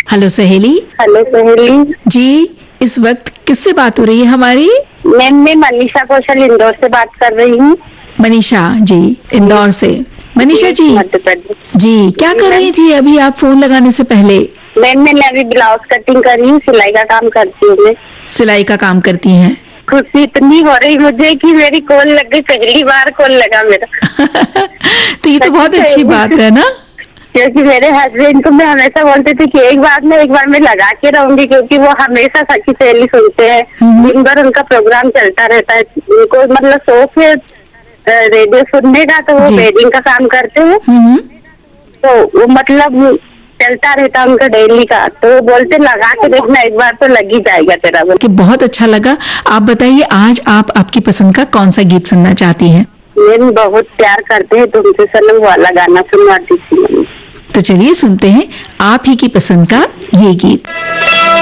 Hello सहेली। Hello सहेली जी, इस वक्त किससे बात हो रही है हमारी? मैं मनीषा कौशल इंदौर से बात कर रही हूँ। मनीषा जी, इंदौर से। मनीषा जी, मध्य प्रदेश। जी क्या कर रही थी अभी आप फोन लगाने से पहले? मैं अभी ब्लाउज कटिंग कर रही हूँ, सिलाई का काम करती हूँ मैं। सिलाई का काम करती हैं? खुशी इतनी हो रही मुझे कि मेरी कॉल लग गई, पहली बार कॉल लगा मेरा। तो ये तो बहुत अच्छी बात है ना, क्योंकि मेरे हस्बैंड को मैं हमेशा बोलती थी कि एक बार मैं लगा के रहूंगी, क्योंकि वो हमेशा सखी सहेली सुनते हैं। दिन भर उनका प्रोग्राम चलता रहता है, उनको मतलब शौक है रेडियो सुनने का, तो वो वेडिंग का काम करते हैं। तो वो मतलब चलता रहता उनका डेली का, तो वो बोलते लगा के देखना, एक बार तो लग ही जाएगा तेरा। कि बहुत अच्छा लगा। आप बताइए आज आप आपकी पसंद का कौन सा गीत सुनना चाहती हैं? मैं बहुत प्यार करते हैं तुमसे सनम वाला गाना सुनवाती थी। तो चलिए सुनते हैं आप ही की पसंद का ये गीत।